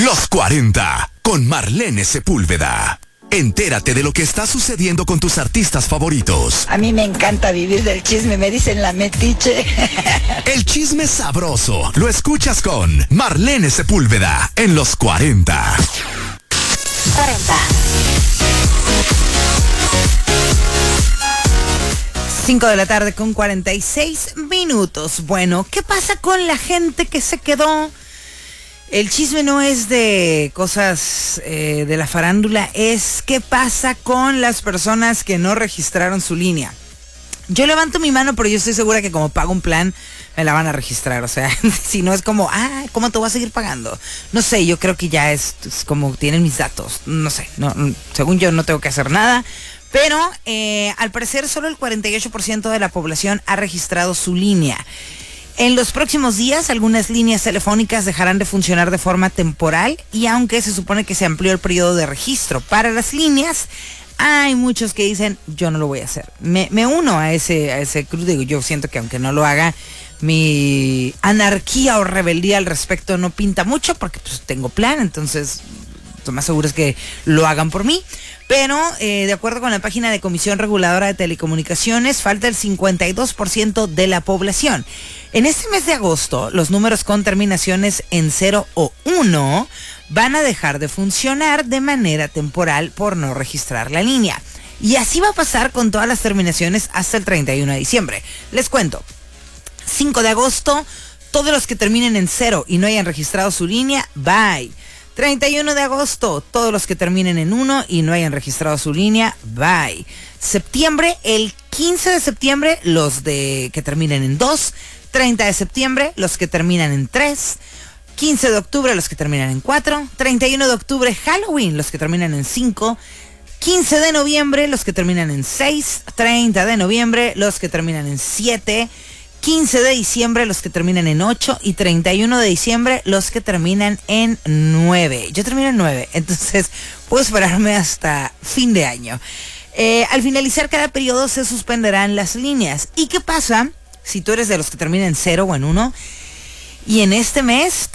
Los 40, con Marlene Sepúlveda. Entérate de lo que está sucediendo con tus artistas favoritos. A mí me encanta vivir del chisme, me dicen la metiche. El chisme sabroso lo escuchas con Marlene Sepúlveda en Los 40. 5 de la tarde con 46 minutos. Bueno, ¿qué pasa con la gente que se quedó? El chisme no es de cosas de la farándula, es qué pasa con las personas que no registraron su línea. Yo levanto mi mano, pero yo estoy segura que como pago un plan, me la van a registrar. O sea, si no es como, ¿cómo te voy a seguir pagando? No sé, yo creo que ya es como tienen mis datos. No sé, según yo no tengo que hacer nada. Pero al parecer solo el 48% de la población ha registrado su línea. En los próximos días, algunas líneas telefónicas dejarán de funcionar de forma temporal y aunque se supone que se amplió el periodo de registro para las líneas, hay muchos que dicen, yo no lo voy a hacer. Me uno a ese club, digo, yo siento que aunque no lo haga, mi anarquía o rebeldía al respecto no pinta mucho porque pues tengo plan, entonces lo más seguro es que lo hagan por mí. Pero, de acuerdo con la página de Comisión Reguladora de Telecomunicaciones, falta el 52% de la población. En este mes de agosto, los números con terminaciones en 0 o 1 van a dejar de funcionar de manera temporal por no registrar la línea. Y así va a pasar con todas las terminaciones hasta el 31 de diciembre. Les cuento, 5 de agosto, todos los que terminen en 0 y no hayan registrado su línea, bye. 31 de agosto, todos los que terminen en 1 y no hayan registrado su línea, bye. Septiembre, el 15 de septiembre, los que terminen en 2. 30 de septiembre, los que terminan en 3. 15 de octubre, los que terminan en 4. 31 de octubre, Halloween, los que terminan en 5. 15 de noviembre, los que terminan en 6. 30 de noviembre, los que terminan en 7. 15 de diciembre, los que terminan en 8, y 31 de diciembre, los que terminan en 9. Yo termino en 9, entonces puedo esperarme hasta fin de año. Al finalizar cada periodo se suspenderán las líneas. ¿Y qué pasa si tú eres de los que terminan en 0 o en 1? Y en este mes